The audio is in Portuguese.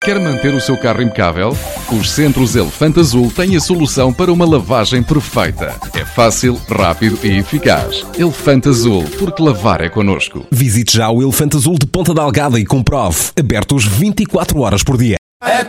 Quer manter o seu carro impecável? Os Centros Elefante Azul têm a solução para uma lavagem perfeita. É fácil, rápido e eficaz. Elefante Azul, porque lavar é connosco. Visite já o Elefante Azul de Ponta Delgada e comprove. Abertos 24 horas por dia.